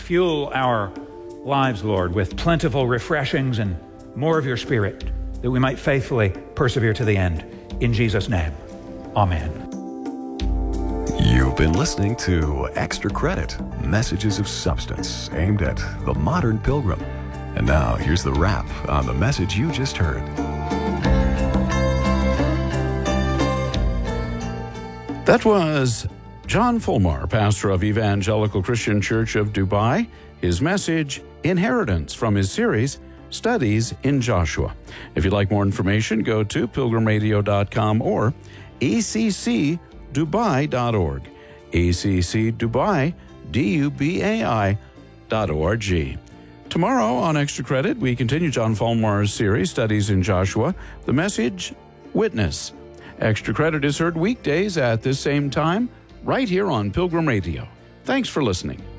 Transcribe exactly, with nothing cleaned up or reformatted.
fuel our lives, Lord, with plentiful refreshings and more of your Spirit, that we might faithfully persevere to the end. In Jesus' name, amen. You've been listening to Extra Credit, messages of substance aimed at the modern pilgrim. And now here's the wrap on the message you just heard. That was John Fulmar, pastor of Evangelical Christian Church of Dubai. His message, Inheritance, from his series, Studies in Joshua. If you'd like more information, go to pilgrim radio dot com or a c c dubai dot org. A C C Dubai, D U B A I dot O R G. Tomorrow on Extra Credit, we continue John Fulmar's series, Studies in Joshua. The message, Witness. Extra Credit is heard weekdays at this same time, right here on Pilgrim Radio. Thanks for listening.